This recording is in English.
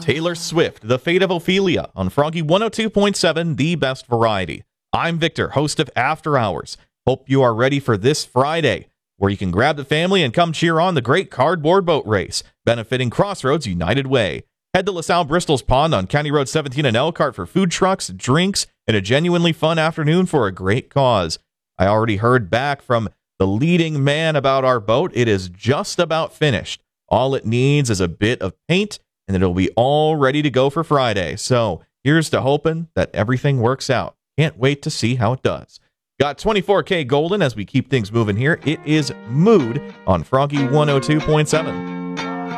Taylor Swift, The Fate of Ophelia on Froggy 102.7, the best variety. I'm Victor, host of After Hours. Hope you are ready for this Friday, where you can grab the family and come cheer on the great cardboard boat race, benefiting Crossroads United Way. Head to LaSalle Bristol's Pond on County Road 17 in Elkhart for food trucks, drinks, and a genuinely fun afternoon for a great cause. I already heard back from the leading man about our boat. It is just about finished. All it needs is a bit of paint, and it'll be all ready to go for Friday. So here's to hoping that everything works out. Can't wait to see how it does. Got 24K golden as we keep things moving here. It is Mood on Froggy 102.7.